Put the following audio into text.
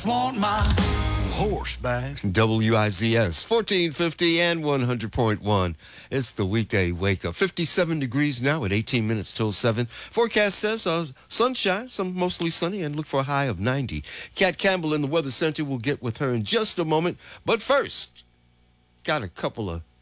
just want my horse back. WIZS 1450 and 100.1. It's the weekday wake up. 57 degrees now at 18 minutes till 7. Forecast says sunshine, some mostly sunny, and look for a high of 90. Kat Campbell in the Weather Center. Will get with her in just a moment. But first, got a couple of